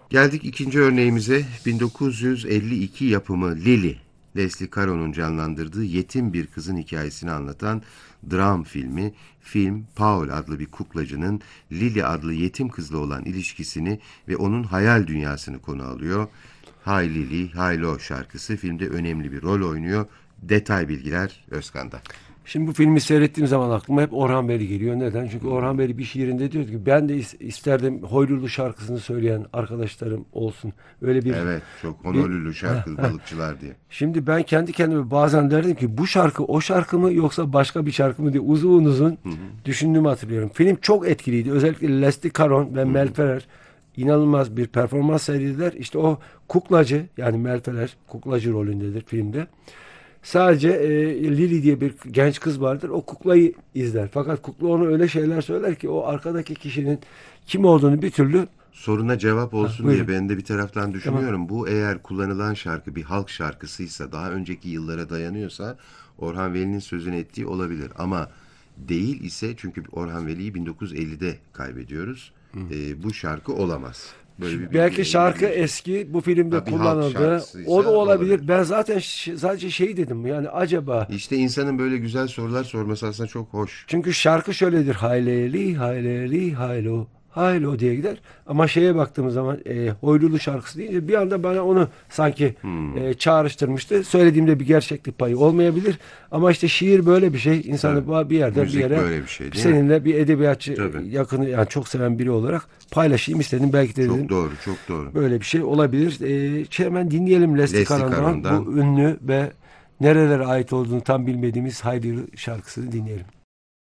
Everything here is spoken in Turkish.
Geldik ikinci örneğimize. 1952 yapımı Lily, Leslie Caron'un canlandırdığı yetim bir kızın hikayesini anlatan dram filmi. Film, Paul adlı bir kuklacının Lily adlı yetim kızla olan ilişkisini ve onun hayal dünyasını konu alıyor. Hay Lily, Hay Lo şarkısı filmde önemli bir rol oynuyor. Detay bilgiler Özkan'da. Şimdi bu filmi seyrettiğim zaman aklıma hep Orhan Veli geliyor. Neden? Çünkü Orhan Veli bir şiirinde diyor ki ben de isterdim Hoylulu şarkısını söyleyen arkadaşlarım olsun. Öyle Evet, çok bir Honolulu şarkı balıkçılar diye. Şimdi ben kendi kendime bazen derdim ki bu şarkı o şarkı mı yoksa başka bir şarkı mı diye uzun uzun düşündüğümü hatırlıyorum. Film çok etkiliydi. Özellikle Leslie Caron ve Mel Ferrer inanılmaz bir performans sergilediler. İşte o kuklacı yani Mel Ferrer kuklacı rolündedir filmde. Sadece Lily diye bir genç kız vardır. O kuklayı izler. Fakat kukla ona öyle şeyler söyler ki o arkadaki kişinin kim olduğunu bir türlü... Soruna cevap olsun diye Buyurun. ben de bir taraftan Tamam. düşünüyorum. Bu eğer kullanılan şarkı bir halk şarkısıysa, daha önceki yıllara dayanıyorsa Orhan Veli'nin sözünü ettiği olabilir. Ama değil ise, çünkü Orhan Veli'yi 1950'de kaybediyoruz. Bu şarkı olamaz. Böyle bir bilgi Belki şarkı verebilirim. eski bu filmde Ha, bir halk kullanıldı. O da şarkısıysa olabilir. olabilir. Ben zaten sadece şey dedim yani acaba İşte insanın böyle güzel sorular sorması aslında çok hoş. çünkü şarkı şöyledir. Hayleli hayleli haylo haylo diye gider. Ama şeye baktığımız zaman Hoylulu şarkısı deyince bir anda bana onu sanki çağrıştırmıştı. Söylediğimde bir gerçeklik payı olmayabilir. Ama işte şiir böyle bir şey. İnsanı Tabii. bir yerden bir Müzik yere böyle bir şey değil mi? seninle bir edebiyatçı Tabii. yakını yani çok seven biri olarak paylaşayım istedim. Belki de Çok dedim doğru, çok doğru. böyle bir şey olabilir. Hemen dinleyelim Leslie Leslie Caron'dan Caron'dan bu ünlü ve nerelere ait olduğunu tam bilmediğimiz Haydi şarkısını dinleyelim.